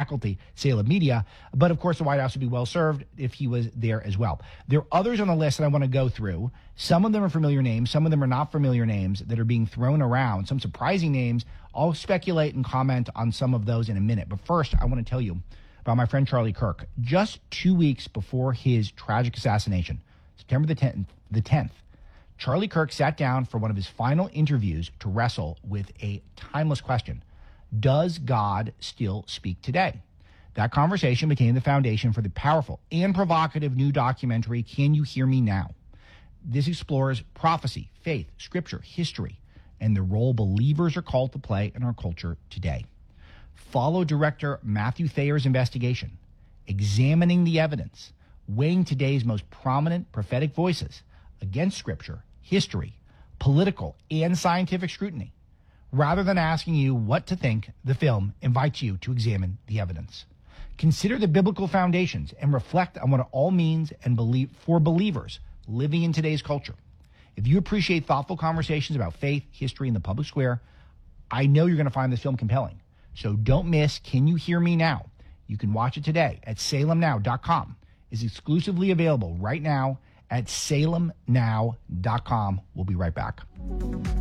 faculty, Salem Media. But of course, the White House would be well served if he was there as well. There are others on the list that I want to go through. Some of them are familiar names. Some of them are not familiar names that are being thrown around. Some surprising names. I'll speculate and comment on some of those in a minute. But first, I want to tell you about my friend Charlie Kirk. Just 2 weeks before his tragic assassination, September the 10th, Charlie Kirk sat down for one of his final interviews to wrestle with a timeless question. Does God still speak today? That conversation became the foundation for the powerful and provocative new documentary, Can You Hear Me Now? This explores prophecy, faith, scripture, history, and the role believers are called to play in our culture today. Follow director Matthew Thayer's investigation, examining the evidence, weighing today's most prominent prophetic voices against scripture, history, political, and scientific scrutiny. Rather than asking you what to think, the film invites you to examine the evidence. Consider the biblical foundations and reflect on what it all means and believe for believers living in today's culture. If you appreciate thoughtful conversations about faith, history, and the public square, I know you're going to find this film compelling. So don't miss Can You Hear Me Now? You can watch it today at salemnow.com. It's exclusively available right now at salemnow.com. We'll be right back.